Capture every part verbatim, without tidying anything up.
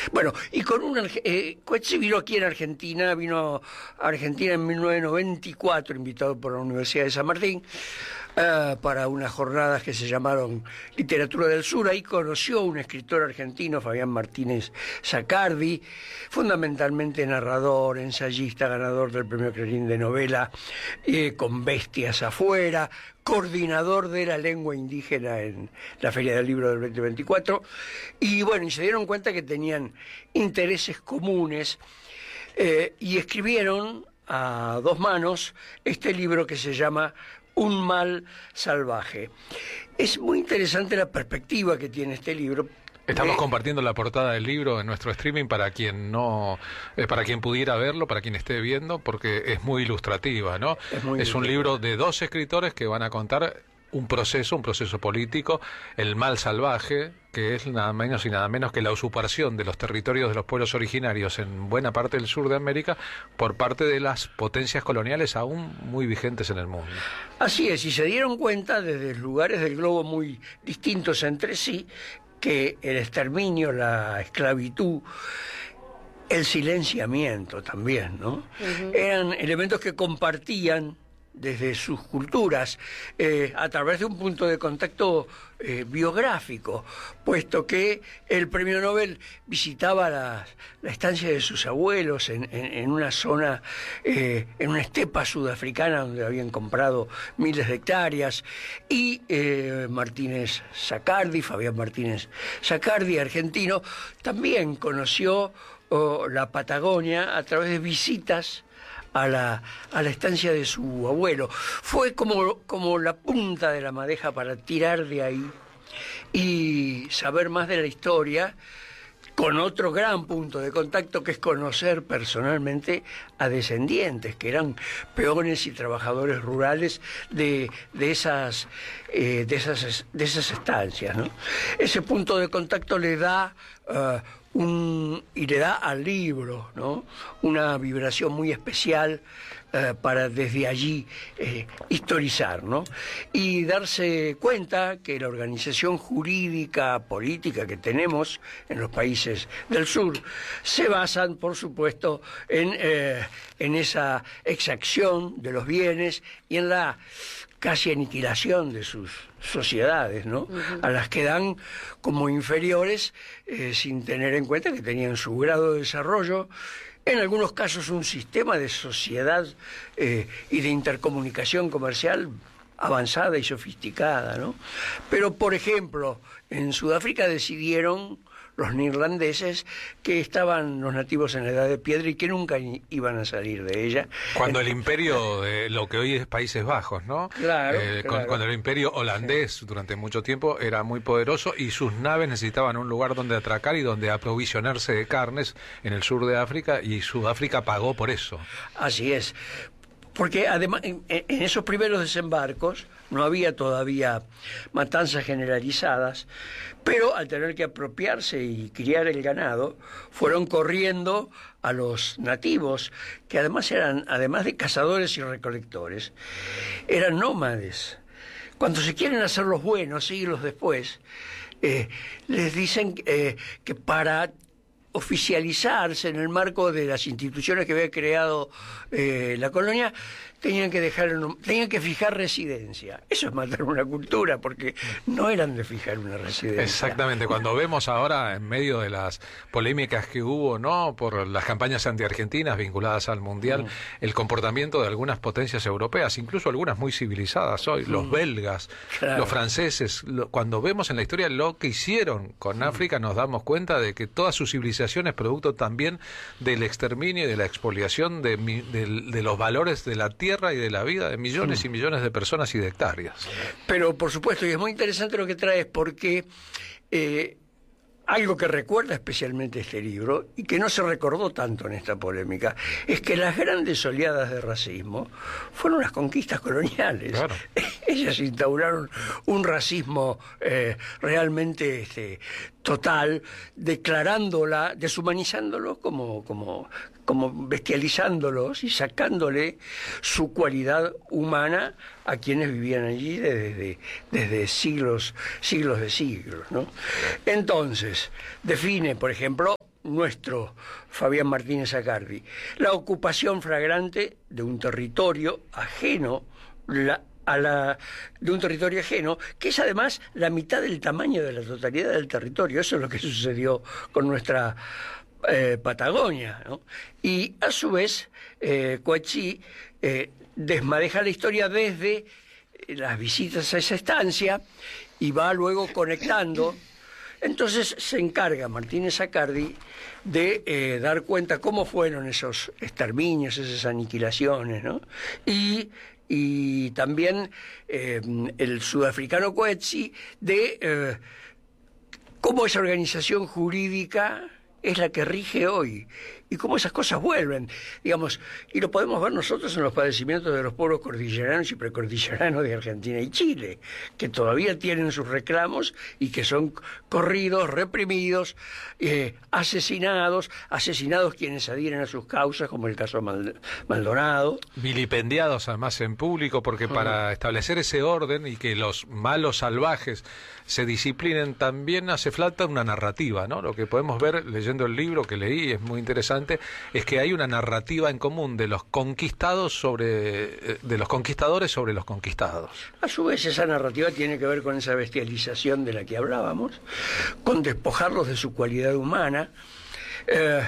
Bueno, y con un... Eh, Coetzee vino aquí en Argentina, vino a Argentina en mil novecientos noventa y cuatro, invitado por la Universidad de San Martín, uh, para unas jornadas que se llamaron Literatura del Sur. Ahí conoció a un escritor argentino, Fabián Martínez Saccardi, fundamentalmente narrador, ensayista, ganador del Premio Clarín de novela, eh, con Bestias afuera, coordinador de la lengua indígena en la Feria del Libro del veinte veinticuatro, y bueno, y se dieron cuenta que tenían intereses comunes, eh, y escribieron a dos manos este libro que se llama Un mal salvaje. Es muy interesante la perspectiva que tiene este libro. Estamos eh, compartiendo la portada del libro en nuestro streaming para quien no, eh, para quien pudiera verlo, para quien esté viendo, porque es muy ilustrativa, ¿no? Es, muy es un libro de dos escritores que van a contar un proceso, un proceso político, el mal salvaje, que es nada menos y nada menos que la usurpación de los territorios de los pueblos originarios en buena parte del sur de América por parte de las potencias coloniales aún muy vigentes en el mundo. Así es, y se dieron cuenta desde lugares del globo muy distintos entre sí que el exterminio, la esclavitud, el silenciamiento también, ¿no? Uh-huh. Eran elementos que compartían desde sus culturas, eh, a través de un punto de contacto eh, biográfico, puesto que el premio Nobel visitaba la, la estancia de sus abuelos en, en, en una zona, eh, en una estepa sudafricana donde habían comprado miles de hectáreas, y eh, Martínez Saccardi, Fabián Martínez Saccardi, argentino, también conoció oh, la Patagonia a través de visitas a la, a la estancia de su abuelo. Fue como, como la punta de la madeja para tirar de ahí y saber más de la historia, con otro gran punto de contacto que es conocer personalmente a descendientes, que eran peones y trabajadores rurales de, de, esas, eh, de, esas, de esas estancias, ¿no? Ese punto de contacto le da... Uh, Un, y le da al libro, ¿no?, una vibración muy especial eh, para desde allí eh, historizar, ¿no?, y darse cuenta que la organización jurídica, política que tenemos en los países del sur se basan, por supuesto, en, eh, en esa exacción de los bienes y en la casi aniquilación de sus sociedades, ¿no? Uh-huh. A las que dan como inferiores, eh, sin tener en cuenta que tenían su grado de desarrollo, en algunos casos un sistema de sociedad eh, y de intercomunicación comercial avanzada y sofisticada, ¿no? Pero, por ejemplo, en Sudáfrica decidieron los neerlandeses que estaban los nativos en la edad de piedra y que nunca iban a salir de ella. Cuando el imperio de lo que hoy es Países Bajos, ¿no? Claro, eh, claro. Cuando el imperio holandés sí. durante mucho tiempo era muy poderoso y sus naves necesitaban un lugar donde atracar y donde aprovisionarse de carnes en el sur de África, y Sudáfrica pagó por eso. Así es. Porque además en, en esos primeros desembarcos no había todavía matanzas generalizadas, pero al tener que apropiarse y criar el ganado, fueron corriendo a los nativos, que además eran, además de cazadores y recolectores, eran nómades. Cuando se quieren hacer los buenos, siglos después, eh, les dicen eh, que para oficializarse en el marco de las instituciones que había creado eh, la colonia, tenían que dejar, tenían que fijar residencia. Eso es matar una cultura, porque no eran de fijar una residencia. Exactamente. Cuando vemos ahora, en medio de las polémicas que hubo, ¿no?, por las campañas antiargentinas vinculadas al Mundial, mm. el comportamiento de algunas potencias europeas, incluso algunas muy civilizadas hoy, mm. los belgas, claro. los franceses, lo, cuando vemos en la historia lo que hicieron con mm. África, nos damos cuenta de que toda su civilización es producto también del exterminio y de la expoliación de, de, de los valores de la tierra y de la vida de millones y millones de personas y de hectáreas. Pero por supuesto, y es muy interesante lo que traes, porque eh, algo que recuerda especialmente este libro, y que no se recordó tanto en esta polémica, es que las grandes oleadas de racismo fueron las conquistas coloniales. Claro. Ellas instauraron un racismo eh, realmente este, total, declarándola, deshumanizándolos como, como, como bestializándolos y sacándole su cualidad humana a quienes vivían allí desde, desde siglos, siglos de siglos, ¿no? Entonces, define, por ejemplo, nuestro Fabián Martínez Saccardi, la ocupación flagrante de un territorio ajeno, la, a la, de un territorio ajeno, que es además la mitad del tamaño de la totalidad del territorio. Eso es lo que sucedió con nuestra eh, Patagonia, ¿no? Y a su vez, eh, Coetzee eh, desmadeja la historia desde las visitas a esa estancia y va luego conectando. Entonces se encarga Martínez Saccardi de eh, dar cuenta cómo fueron esos exterminios, esas aniquilaciones, ¿no? Y, y también eh, el sudafricano Coetzee de eh, cómo esa organización jurídica es la que rige hoy y cómo esas cosas vuelven, digamos, y lo podemos ver nosotros en los padecimientos de los pueblos cordilleranos y precordilleranos de Argentina y Chile, que todavía tienen sus reclamos y que son corridos, reprimidos, eh, asesinados, asesinados quienes adhieren a sus causas, como el caso Mal, Maldonado. Vilipendiados además en público, porque uh-huh. para establecer ese orden y que los malos salvajes se disciplinen, también hace falta una narrativa, ¿no? Lo que podemos ver leyendo el libro que leí, es muy interesante, es que hay una narrativa en común de los conquistados sobre de los conquistadores sobre los conquistados. A su vez, esa narrativa tiene que ver con esa bestialización de la que hablábamos, con despojarlos de su cualidad humana. Eh,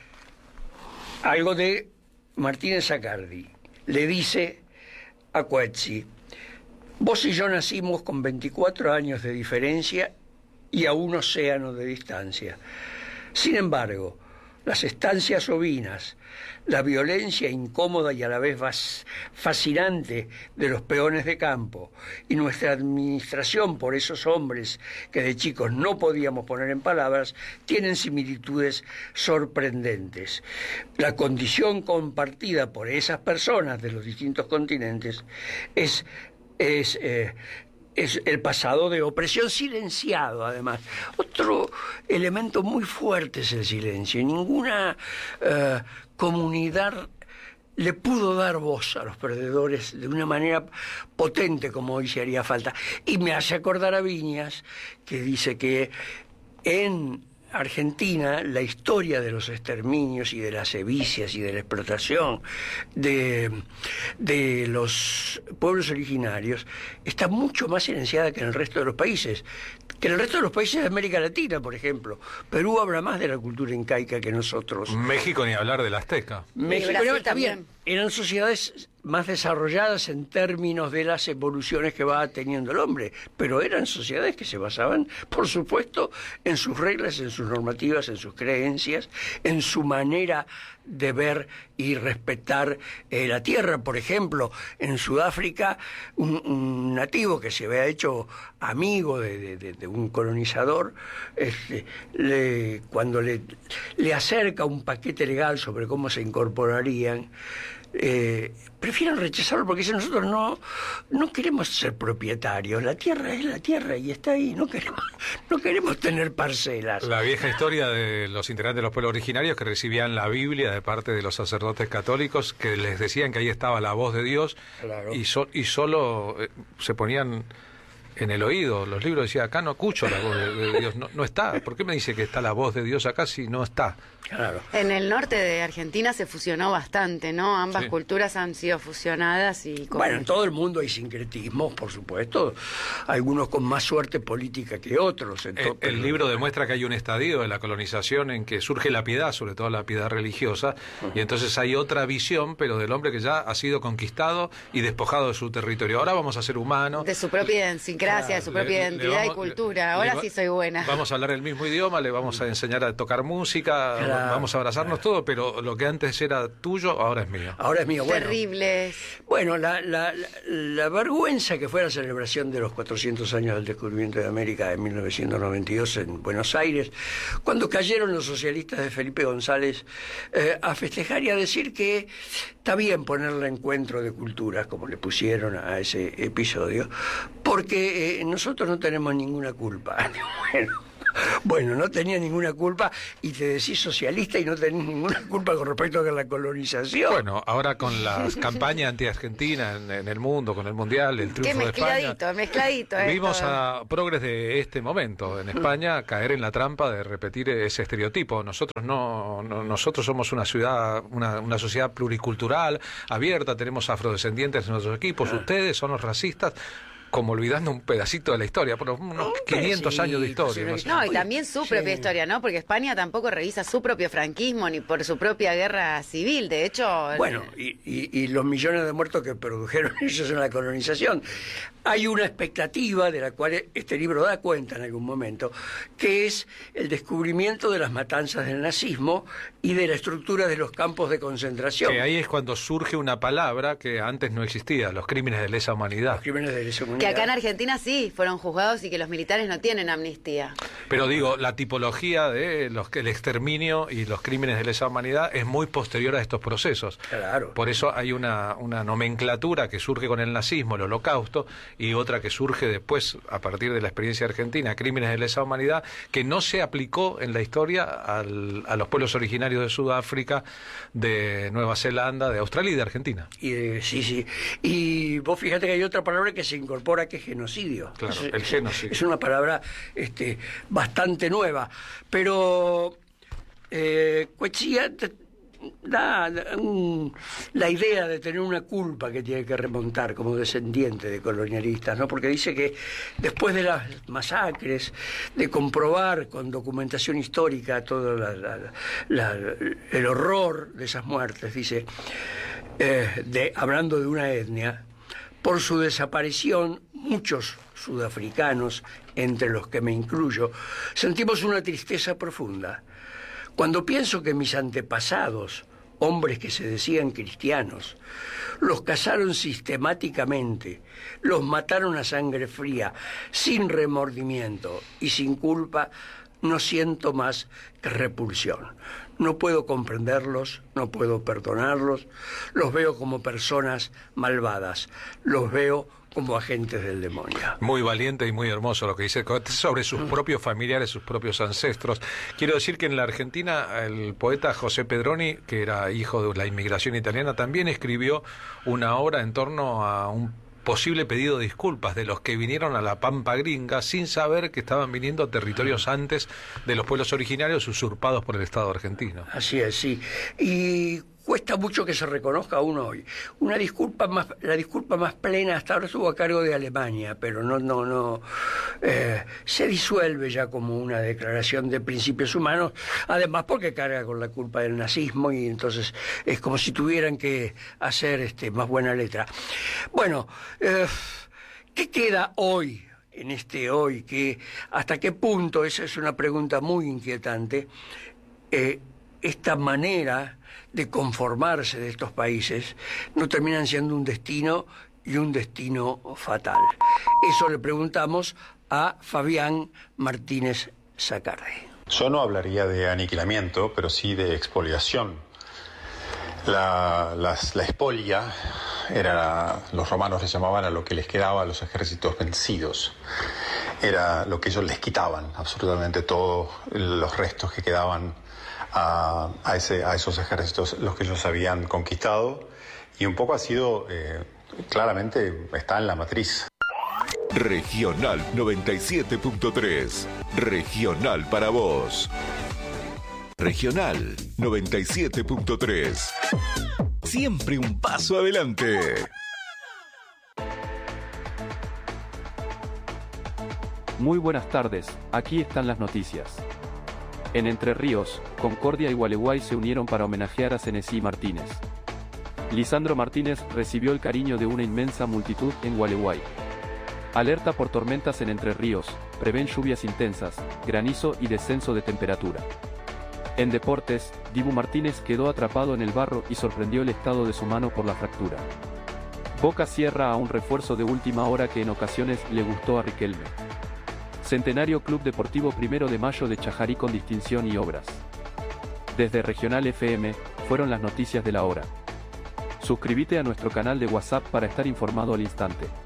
algo de Martínez Saccardi le dice a Coetzee: vos y yo nacimos con veinticuatro años de diferencia y a un océano de distancia. Sin embargo, las estancias ovinas, la violencia incómoda y a la vez fascinante de los peones de campo y nuestra administración por esos hombres que de chicos no podíamos poner en palabras, tienen similitudes sorprendentes. La condición compartida por esas personas de los distintos continentes es... es eh, es el pasado de opresión silenciado, además. Otro elemento muy fuerte es el silencio. Ninguna uh, comunidad le pudo dar voz a los perdedores de una manera potente como hoy se haría falta. Y me hace acordar a Viñas, que dice que en Argentina la historia de los exterminios y de las sevicias y de la explotación de, de los pueblos originarios está mucho más silenciada que en el resto de los países, que en el resto de los países de América Latina, por ejemplo. Perú habla más de la cultura incaica que nosotros. México ni hablar del azteca. México Brasil también. Eran sociedades más desarrolladas en términos de las evoluciones que va teniendo el hombre, pero eran sociedades que se basaban, por supuesto, en sus reglas, en sus normativas, en sus creencias, en su manera de ver y respetar eh, la tierra. Por ejemplo, en Sudáfrica, un, un nativo que se había hecho amigo de, de, de, de un colonizador, este, le, cuando le, le acerca un paquete legal sobre cómo se incorporarían, Eh, prefieren rechazarlo porque dicen: nosotros no no queremos ser propietarios, la tierra es la tierra y está ahí, no queremos no queremos tener parcelas. La vieja historia de los integrantes de los pueblos originarios que recibían la Biblia de parte de los sacerdotes católicos, que les decían que ahí estaba la voz de Dios. Claro. y, so, y solo eh, se ponían en el oído los libros, decía: acá no escucho la voz de, de Dios, no, no está. ¿Por qué me dice que está la voz de Dios acá si no está? Claro. En el norte de Argentina se fusionó bastante, ¿no? Ambas sí. culturas han sido fusionadas y... Con... Bueno, en todo el mundo hay sincretismos, por supuesto, algunos con más suerte política que otros. El, el libro demuestra que hay un estadio de la colonización en que surge la piedad, sobre todo la piedad religiosa, uh-huh. y entonces hay otra visión, pero del hombre que ya ha sido conquistado y despojado de su territorio. Ahora vamos a ser humanos. De su propia idiosincrasia, claro, de su propia le, identidad le vamos, y cultura. Ahora le, sí soy buena. Vamos a hablar el mismo idioma, le vamos a enseñar a tocar música... Claro. Vamos a abrazarnos claro. todo, pero lo que antes era tuyo, ahora es mío. Ahora es mío, bueno. Terribles. Bueno, la, la, la, la vergüenza que fue la celebración de los cuatrocientos años del descubrimiento de América en mil novecientos noventa y dos en Buenos Aires, cuando cayeron los socialistas de Felipe González eh, a festejar y a decir que está bien ponerle encuentro de culturas, como le pusieron a ese episodio, porque eh, nosotros no tenemos ninguna culpa. Bueno, Bueno, no tenía ninguna culpa y te decís socialista y no tenés ninguna culpa con respecto a la colonización. Bueno, ahora con las campañas anti-Argentina en, en el mundo, con el Mundial, el triunfo de España... Mezcladito, mezcladito. Vimos esto. a progres de este momento en España caer en la trampa de repetir ese estereotipo. Nosotros no, no nosotros somos una ciudad, una, una sociedad pluricultural, abierta, tenemos afrodescendientes en nuestros equipos, ustedes son los racistas, como olvidando un pedacito de la historia, por unos quinientos años de historia. No, sé. no, y también su propia sí. historia, ¿no? Porque España tampoco revisa su propio franquismo ni por su propia guerra civil, de hecho... Bueno, y, y, y los millones de muertos que produjeron ellos en la colonización. Hay una expectativa de la cual este libro da cuenta en algún momento, que es el descubrimiento de las matanzas del nazismo y de la estructura de los campos de concentración. Que ahí es cuando surge una palabra que antes no existía, los crímenes de lesa humanidad. Los crímenes de lesa humanidad. Que acá en Argentina sí fueron juzgados y que los militares no tienen amnistía. Pero digo, la tipología de los el exterminio y los crímenes de lesa humanidad es muy posterior a estos procesos. Claro. Por eso hay una, una nomenclatura que surge con el nazismo, el holocausto, y otra que surge después, a partir de la experiencia argentina, crímenes de lesa humanidad, que no se aplicó en la historia al, a los pueblos originarios de Sudáfrica, de Nueva Zelanda, de Australia y de Argentina. Y de, sí, sí. Y vos fíjate que hay otra palabra que se incorpora, que es genocidio. Claro, es, el genocidio. Es una palabra este, bastante nueva. Pero eh, Coetzee da, da un, la idea de tener una culpa que tiene que remontar como descendiente de colonialistas, ¿no? Porque dice que después de las masacres, de comprobar con documentación histórica todo la, la, la, el horror de esas muertes, dice, eh, de, hablando de una etnia, por su desaparición, muchos sudafricanos, entre los que me incluyo, sentimos una tristeza profunda. Cuando pienso que mis antepasados, hombres que se decían cristianos, los cazaron sistemáticamente, los mataron a sangre fría, sin remordimiento y sin culpa, no siento más que repulsión. No puedo comprenderlos, no puedo perdonarlos, los veo como personas malvadas, los veo como agentes del demonio. Muy valiente y muy hermoso lo que dice sobre sus propios familiares, sus propios ancestros. Quiero decir que en la Argentina el poeta José Pedroni, que era hijo de la inmigración italiana, también escribió una obra en torno a un posible pedido de disculpas de los que vinieron a la Pampa Gringa sin saber que estaban viniendo a territorios antes de los pueblos originarios usurpados por el Estado argentino. Así es, sí. Y cuesta mucho que se reconozca uno hoy. Una disculpa más, la disculpa más plena hasta ahora estuvo a cargo de Alemania, pero no, no, no, eh, se disuelve ya como una declaración de principios humanos, además porque carga con la culpa del nazismo y entonces es como si tuvieran que hacer este más buena letra. Bueno, eh, ¿qué queda hoy? En este hoy, que hasta qué punto, esa es una pregunta muy inquietante, eh, esta manera de conformarse de estos países no terminan siendo un destino y un destino fatal. Eso le preguntamos a Fabián Martínez Zaccardi. Yo no hablaría de aniquilamiento, pero sí de expoliación. La, las, la expolia era, los romanos les llamaban a lo que les quedaba a los ejércitos vencidos. Era lo que ellos les quitaban, absolutamente todos los restos que quedaban a, a, ese, a esos ejércitos, los que ellos habían conquistado. Y un poco ha sido, eh, claramente está en la matriz. Regional noventa y siete punto tres. Regional para vos. Regional noventa y siete punto tres. Siempre un paso adelante. Muy buenas tardes, aquí están las noticias. En Entre Ríos, Concordia y Gualeguay se unieron para homenajear a Cenesí Martínez. Lisandro Martínez recibió el cariño de una inmensa multitud en Gualeguay. Alerta por tormentas en Entre Ríos, prevén lluvias intensas, granizo y descenso de temperatura. En deportes, Dibu Martínez quedó atrapado en el barro y sorprendió el estado de su mano por la fractura. Boca cierra a un refuerzo de última hora que en ocasiones le gustó a Riquelme. Centenario Club Deportivo Primero de Mayo de Chajarí con distinción y obras. Desde Regional F M, fueron las noticias de la hora. Suscríbete a nuestro canal de WhatsApp para estar informado al instante.